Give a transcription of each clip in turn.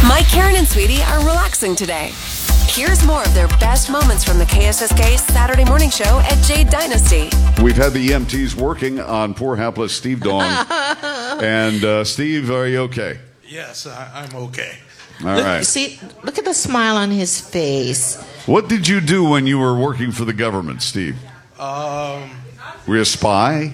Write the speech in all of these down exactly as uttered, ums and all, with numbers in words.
Mike, Karen, and Sweetie are relaxing today. Here's more of their best moments from the K S S K Saturday morning show at Jade Dynasty. We've had the E M Ts working on poor hapless Steve Dawn. and uh, Steve, are you okay? Yes, I, I'm okay. All look, right. See, look at the smile on his face. What did you do when you were working for the government, Steve? Um, Were you a spy?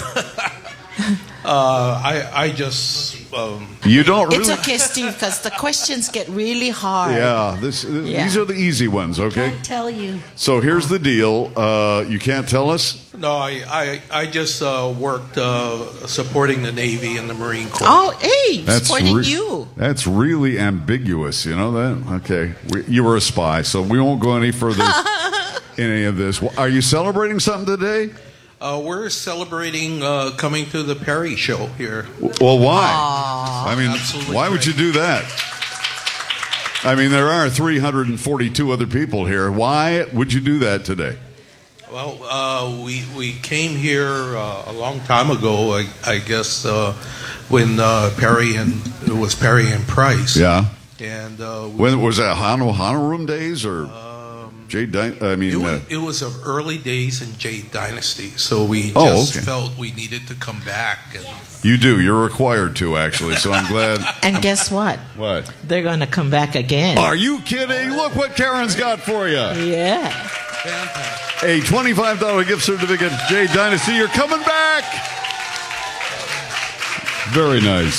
uh, I I just um, You don't really. It's okay, Steve, because the questions get really hard. Yeah, this, this Yeah. these are the easy ones, okay? Can't tell you. So here's the deal. Uh, you can't tell us? no, I I, I just uh, worked uh, supporting the Navy and the Marine Corps. Oh, hey, supporting re- you. That's really ambiguous, you know that? Okay. We, you were a spy, so we won't go any further in any of this. Are you celebrating something today? Uh, we're celebrating uh, coming to the Perry show here. Well, why? I mean, Absolutely why would great. you do that? I mean, there are three hundred forty-two other people here. Why would you do that today? Well, uh, we we came here uh, a long time ago, I, I guess, uh, when uh, Perry and it was Perry and Price. Yeah. And uh, we, When was that? Hano Hanorum days or um, Jade? Dy- I it, mean, was, uh, it was of early days in Jade Dynasty, so we Oh, just okay. felt we needed to come back. And, you do. You're required to, actually. So I'm glad. And guess what? What? They're going to come back again. Are you kidding? Look what Karen's got for you. Yeah. fantastic. A twenty-five dollars gift certificate. Jade Dynasty, you're coming back. Very nice.